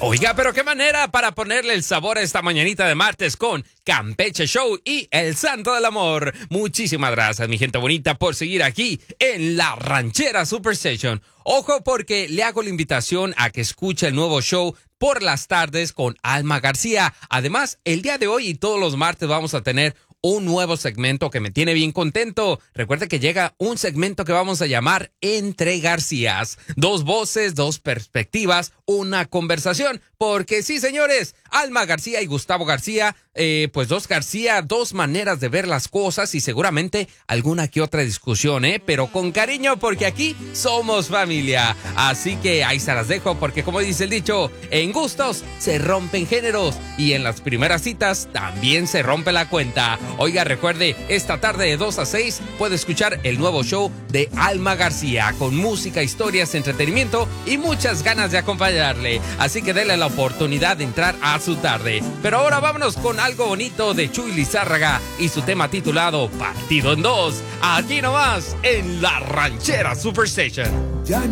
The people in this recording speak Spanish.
Oiga, pero qué manera para ponerle el sabor a esta mañanita de martes con Campeche Show y El Santo del Amor. Muchísimas gracias, mi gente bonita, por seguir aquí en La Ranchera Superstation. Ojo, porque le hago la invitación a que escuche el nuevo show por las tardes con Alma García. Además, el día de hoy y todos los martes vamos a tener un nuevo segmento que me tiene bien contento. Recuerde que llega un segmento que vamos a llamar Entre Garcías. 2 voces, 2 perspectivas, una conversación. Porque sí, señores, Alma García y Gustavo García, pues 2 García, 2 maneras de ver las cosas y seguramente alguna que otra discusión, pero con cariño porque aquí somos familia. Así que ahí se las dejo porque como dice el dicho, en gustos se rompen géneros y en las primeras citas también se rompe la cuenta. Oiga, recuerde, esta tarde de 2 a 6 puede escuchar el nuevo show de Alma García con música, historias, entretenimiento y muchas ganas de acompañarle. Así que déle la oportunidad de entrar a su tarde. Pero ahora vámonos con algo bonito de Chuy Lizárraga y su tema titulado Partido en Dos. Aquí nomás en La Ranchera Superstation. Ya